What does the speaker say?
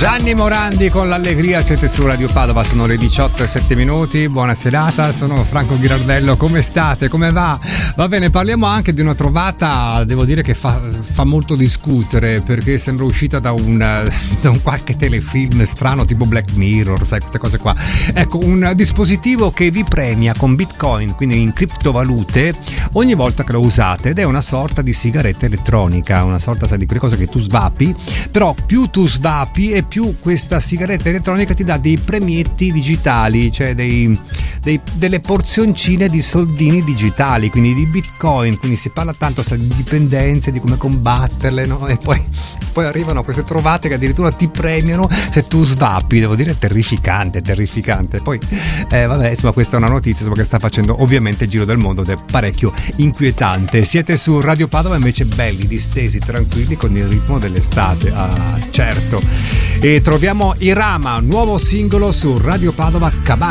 Gianni Morandi con l'allegria, siete su Radio Padova, sono le 18:07. Buona serata, sono Franco Ghirardello, come state? Come va? Va bene, parliamo anche di una trovata, devo dire che fa molto discutere, perché sembra uscita da un qualche telefilm strano tipo Black Mirror, sai, queste cose qua. Ecco, un dispositivo che vi premia con Bitcoin, quindi in criptovalute, ogni volta che lo usate, ed è una sorta di sigaretta elettronica, una sorta, sai, di quelle cose che tu svapi, però più tu svapi e più questa sigaretta elettronica ti dà dei premietti digitali, cioè delle porzioncine di soldini digitali, quindi di Bitcoin. Quindi si parla tanto di dipendenze, di come combatterle, no? E poi arrivano queste trovate che addirittura ti premiano se tu svapi. Devo dire, terrificante. Poi vabbè, insomma, questa è una notizia, insomma, che sta facendo ovviamente il giro del mondo ed è parecchio inquietante. Siete su Radio Padova, invece, belli, distesi, tranquilli, con il ritmo dell'estate. Ah, certo. E troviamo Irama, nuovo singolo su Radio Padova, Cabana.